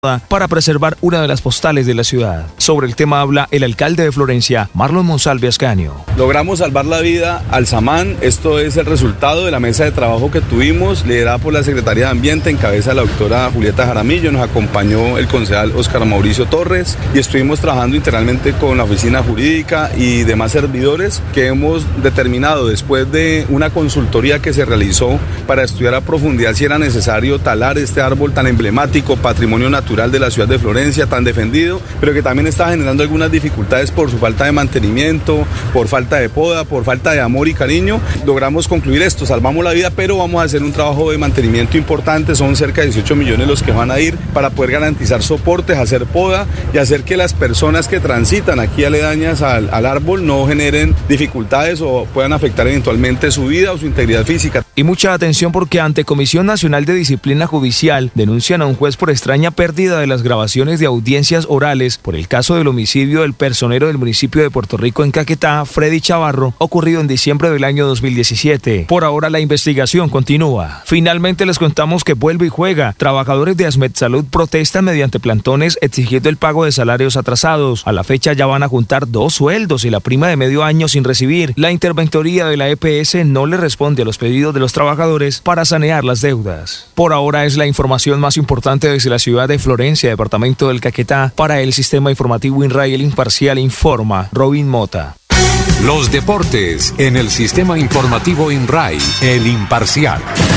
para preservar una de las postales de la ciudad. Sobre el tema habla el alcalde de Florencia, Marlon Monsalve Ascanio. Logramos salvar la vida al Samán. Esto es el resultado de la mesa de trabajo que tuvimos, liderada por la Secretaría de Ambiente, en cabeza de la doctora Julieta Jaramillo. Nos acompañó el concejal Óscar Mauricio Torres y estuvimos trabajando integralmente con la oficina jurídica y demás servidores, que hemos determinado, después de una consultoría que se realizó para estudiar a profundidad si era necesario talar este árbol tan emblemático, patrimonio natural de la ciudad de Florencia, tan defendido, pero que también está generando algunas dificultades por su falta de mantenimiento, por falta de poda, por falta de amor y cariño. Logramos concluir esto, salvamos la vida, pero vamos a hacer un trabajo de mantenimiento importante. Son cerca de 18 millones los que van a ir para poder garantizar soportes, hacer poda y hacer que las personas que transitan aquí aledañas al árbol no generen dificultades o puedan afectar eventualmente su vida o su integridad física. Y mucha atención, porque ante Comisión Nacional de Disciplina Judicial denuncian a un juez por extraña pérdida de las grabaciones de audiencias orales por el caso del homicidio del personero del municipio de Puerto Rico en Caquetá, Freddy Chavarro, ocurrido en diciembre del año 2017. Por ahora la investigación continúa. Finalmente les contamos que vuelve y juega. Trabajadores de Asmedsalud protestan mediante plantones exigiendo el pago de salarios atrasados. A la fecha ya van a juntar 2 sueldos y la prima de medio año sin recibir. La interventoría de la EPS no le responde a los pedidos de los trabajadores para sanear las deudas. Por ahora es la información más importante desde la ciudad de Florencia, departamento del Caquetá. Para el Sistema Informativo INRAI, el Imparcial informa Robin Mota. Los deportes en el Sistema Informativo INRAI, el Imparcial.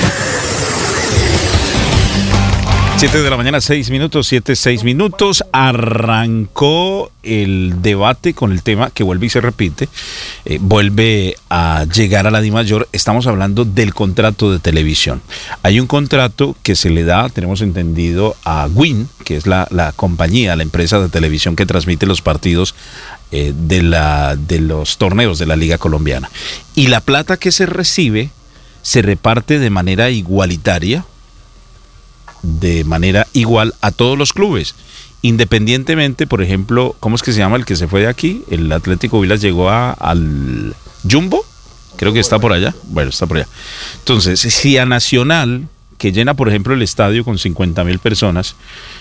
7 de la mañana, 6 minutos. Arrancó el debate con el tema que vuelve y se repite, vuelve a llegar a la DIMAYOR. Estamos hablando del contrato de televisión. Hay un contrato que se le da, tenemos entendido, a WIN, que es la compañía, la empresa de televisión que transmite los partidos de los torneos de la Liga Colombiana. Y la plata que se recibe se reparte de manera igualitaria, de manera igual a todos los clubes, independientemente. Por ejemplo, ¿cómo es que se llama el que se fue de aquí? El Atlético Huila llegó al Jumbo, creo que está por allá. Bueno, está por allá. Entonces, si a Nacional, que llena por ejemplo el estadio con 50,000 personas,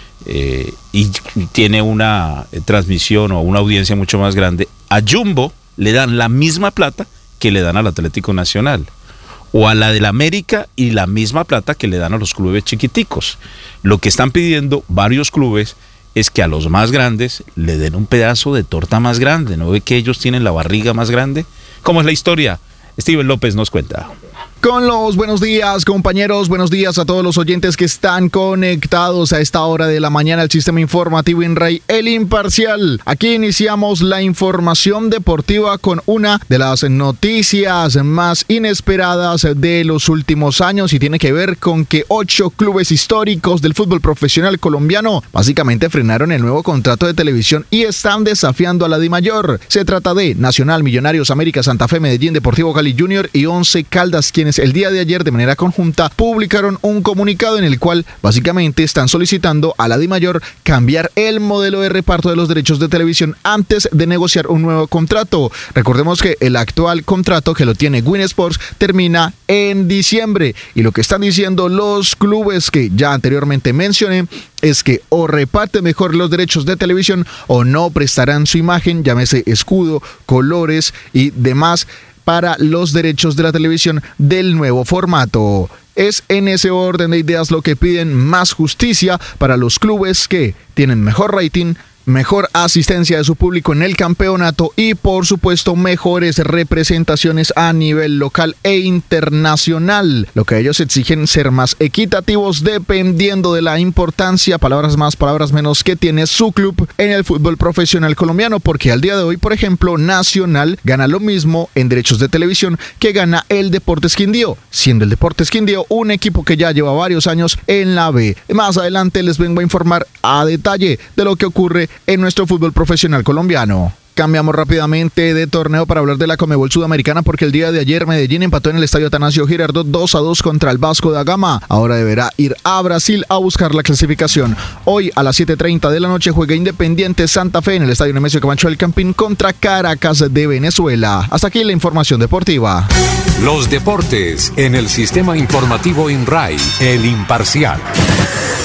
y tiene una transmisión o una audiencia mucho más grande, a Jumbo le dan la misma plata que le dan al Atlético Nacional, o a la del América, y la misma plata que le dan a los clubes chiquiticos. Lo que están pidiendo varios clubes es que a los más grandes le den un pedazo de torta más grande. ¿No ve que ellos tienen la barriga más grande? ¿Cómo es la historia? Steven López nos cuenta. Con los buenos días, compañeros, buenos días a todos los oyentes que están conectados a esta hora de la mañana al Sistema Informativo INRAI, el Imparcial. Aquí iniciamos la información deportiva con una de las noticias más inesperadas de los últimos años, y tiene que ver con que 8 clubes históricos del fútbol profesional colombiano básicamente frenaron el nuevo contrato de televisión y están desafiando a la DIMAYOR. Se trata de Nacional, Millonarios, América, Santa Fe, Medellín, Deportivo Cali Junior y Once Caldas, quienes el día de ayer de manera conjunta publicaron un comunicado en el cual básicamente están solicitando a la DIMAYOR cambiar el modelo de reparto de los derechos de televisión antes de negociar un nuevo contrato. Recordemos que el actual contrato, que lo tiene WIN Sports, termina en diciembre, y lo que están diciendo los clubes que ya anteriormente mencioné es que o reparten mejor los derechos de televisión o no prestarán su imagen, llámese escudo, colores y demás, para los derechos de la televisión del nuevo formato. Es en ese orden de ideas lo que piden: más justicia para los clubes que tienen mejor rating, mejor asistencia de su público en el campeonato y por supuesto mejores representaciones a nivel local e internacional. Lo que ellos exigen: ser más equitativos dependiendo de la importancia, palabras más, palabras menos, que tiene su club en el fútbol profesional colombiano, porque al día de hoy, por ejemplo, Nacional gana lo mismo en derechos de televisión que gana el Deportes Quindío, siendo el Deportes Quindío un equipo que ya lleva varios años en la B. Más adelante les vengo a informar a detalle de lo que ocurre en nuestro fútbol profesional colombiano. Cambiamos rápidamente de torneo para hablar de la Conmebol Sudamericana, porque el día de ayer Medellín empató en el Estadio Atanasio Girardot 2-2 contra el Vasco da Gama. Ahora deberá ir a Brasil a buscar la clasificación. Hoy a las 7:30 de la noche juega Independiente Santa Fe en el Estadio Nemesio Camacho del Campín contra Caracas de Venezuela. Hasta aquí la información deportiva. Los deportes en el Sistema Informativo INRAI, el Imparcial.